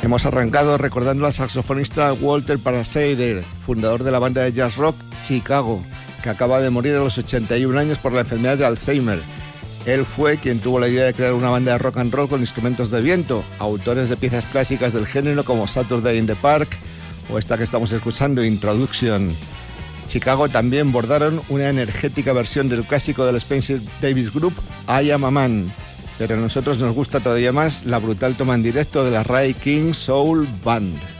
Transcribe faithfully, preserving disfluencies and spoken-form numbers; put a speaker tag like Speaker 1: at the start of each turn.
Speaker 1: Hemos arrancado recordando al saxofonista Walter Paraseidr, fundador de la banda de jazz rock Chicago, que acaba de morir a los ochenta y un años por la enfermedad de Alzheimer. Él fue quien tuvo la idea de crear una banda de rock and roll con instrumentos de viento, autores de piezas clásicas del género como Saturday in the Park o esta que estamos escuchando, Introduction. Chicago también bordaron una energética versión del clásico del Spencer Davis Group, I Am a Man, pero a nosotros nos gusta todavía más la brutal toma en directo de la Ray King Soul Band.